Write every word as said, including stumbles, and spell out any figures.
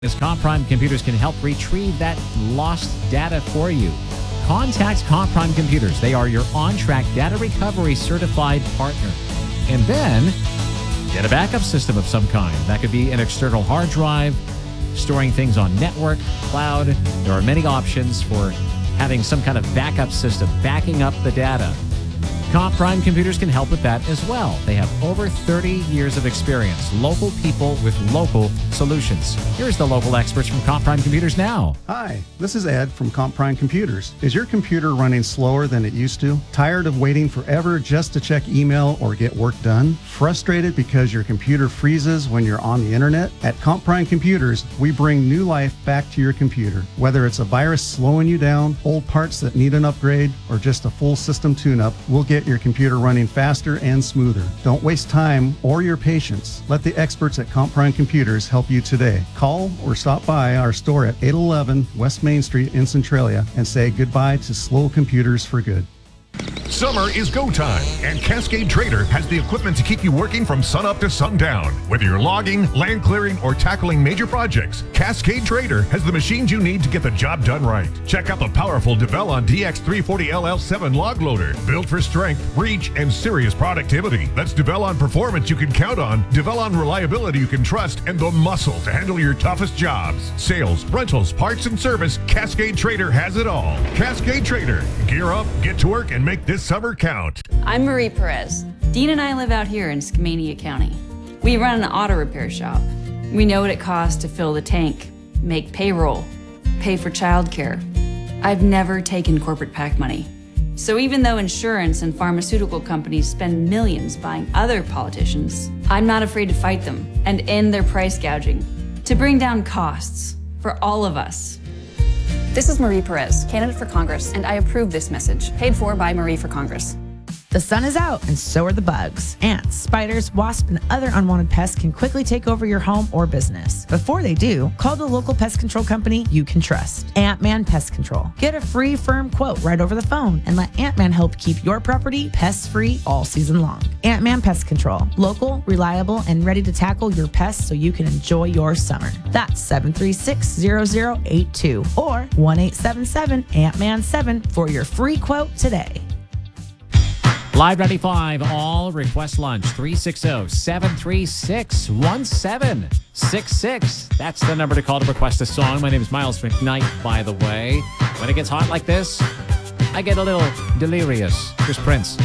As ComPrime Computers can help retrieve that lost data for you. Contact ComPrime Computers. They are your on-track data recovery certified partner. And then get a backup system of some kind. That could be an external hard drive, storing things on network, cloud. There are many options for having some kind of backup system, backing up the data. ComPrime Computers can help with that as well. They have over thirty years of experience. Local people with local solutions. Here's the local experts from ComPrime Computers now. Hi, this is Ed from ComPrime Computers. Is your computer running slower than it used to? Tired of waiting forever just to check email or get work done? Frustrated because your computer freezes when you're on the internet? At ComPrime Computers, we bring new life back to your computer. Whether it's a virus slowing you down, old parts that need an upgrade, or just a full system tune-up, we'll get your computer running faster and smoother. Don't waste time or your patience. Let the experts at ComPrime Computers help you today. Call or stop by our store at eight eleven West Main Street in Centralia and say goodbye to slow computers for good. Summer is go time, and Cascade Trader has the equipment to keep you working from sunup to sundown. Whether you're logging, land clearing, or tackling major projects, Cascade Trader has the machines you need to get the job done right. Check out the powerful Devellon D X three forty L L seven log loader, built for strength, reach, and serious productivity. That's Devellon performance you can count on, Devellon reliability you can trust, and the muscle to handle your toughest jobs. Sales, rentals, parts, and service, Cascade Trader has it all. Cascade Trader. Gear up, get to work, and make this summer count. I'm Marie Perez. Dean and I live out here in Skamania County. We run an auto repair shop. We know what it costs to fill the tank, make payroll, pay for childcare. I've never taken corporate PAC money. So even though insurance and pharmaceutical companies spend millions buying other politicians, I'm not afraid to fight them and end their price gouging to bring down costs for all of us. This is Marie Perez, candidate for Congress, and I approve this message, paid for by Marie for Congress. The sun is out, and so are the bugs. Ants, spiders, wasps, and other unwanted pests can quickly take over your home or business. Before they do, call the local pest control company you can trust, Ant-Man Pest Control. Get a free, firm quote right over the phone, and let Ant-Man help keep your property pest-free all season long. Ant-Man Pest Control. Local, reliable, and ready to tackle your pests so you can enjoy your summer. That's seven three six, zero zero eight two or one eight seven seven, Ant Man seven for your free quote today. Live ninety-five, all request lunch, three six zero, seven three six, one seven six six. That's the number to call to request a song. My name is Miles McKnight, by the way. When it gets hot like this, I get a little delirious. Here's Prince.